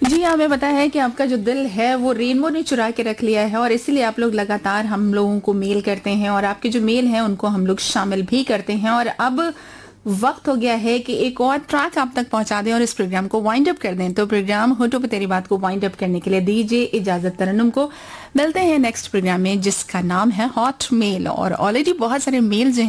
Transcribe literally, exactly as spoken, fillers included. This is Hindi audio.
जी हाँ, हमें पता है कि आपका जो दिल है वो रेनबो ने चुरा के रख लिया है और इसीलिए आप लोग लगातार हम लोगों को मेल करते हैं और आपके जो मेल हैं उनको हम लोग शामिल भी करते हैं। और अब वक्त हो गया है कि एक और ट्रैक आप तक पहुंचा दें और इस प्रोग्राम को वाइंड अप कर दें। तो प्रोग्राम होटो पे तेरी बात को वाइंड अप करने के लिए दीजिए इजाजत तरन्नुम को। मिलते हैं नेक्स्ट प्रोग्राम में जिसका नाम है हॉट मेल। और ऑलरेडी बहुत सारे मेल जो